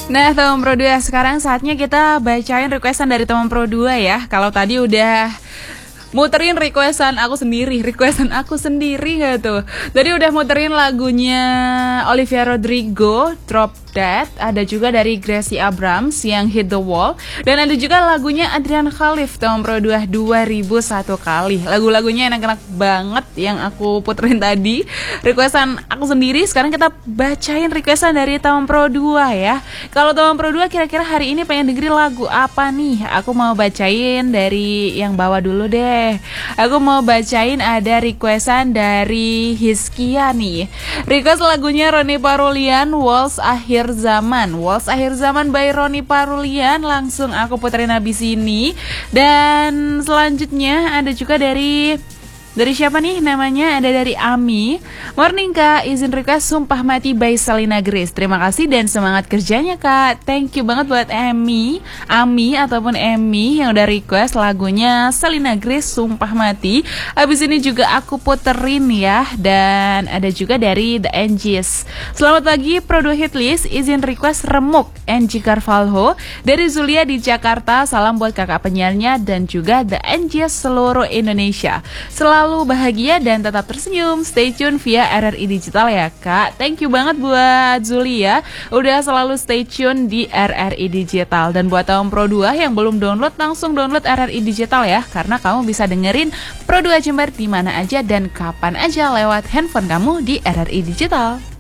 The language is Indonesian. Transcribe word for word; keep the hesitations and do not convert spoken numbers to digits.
Nah, teman Pro dua, sekarang saatnya kita bacain requestan dari teman Pro dua ya. Kalau tadi udah muterin requestan aku sendiri, requestan aku sendiri gak tuh? Tadi udah muterin lagunya Olivia Rodrigo, Drop Dead. Ada juga dari Gracie Abrams yang Hit the Wall. Dan ada juga lagunya Adrian Khalif, teman Pro dua, dua ribu satu kali. Lagu-lagunya enak-enak banget yang aku puterin tadi, requestan aku sendiri. Sekarang kita bacain requestan dari teman Pro dua ya. Kalau teman Pro dua kira-kira hari ini pengen dengerin lagu apa nih? Aku mau bacain dari yang bawah dulu deh. Aku mau bacain ada requestan dari Hiskia nih. Request lagunya Ronny Parulian, Waltz Akhir Zaman. Waltz Akhir Zaman by Ronny Parulian. Langsung aku puterin habis ini. Dan selanjutnya ada juga dari Dari siapa nih namanya? Ada dari Ami. Morning Kak, izin request Sumpah Mati by Selena Grace. Terima kasih dan semangat kerjanya Kak. Thank you banget buat Ami Ami ataupun Emi yang udah request lagunya Selena Grace Sumpah Mati. Habis ini juga aku puterin ya. Dan ada juga dari The Angels. Selamat pagi Pro dua Hitlist, izin request Remuk Angie Carvalho dari Zulia di Jakarta. Salam buat kakak penyiarnya dan juga The Angels seluruh Indonesia. Selalu Selalu bahagia dan tetap tersenyum. Stay tune via R R I Digital ya Kak. Thank you banget buat Zulia, udah selalu stay tune di R R I Digital. Dan buat tahun Pro dua yang belum download, langsung download R R I Digital ya. Karena kamu bisa dengerin Pro dua Jember di mana aja dan kapan aja lewat handphone kamu di R R I Digital.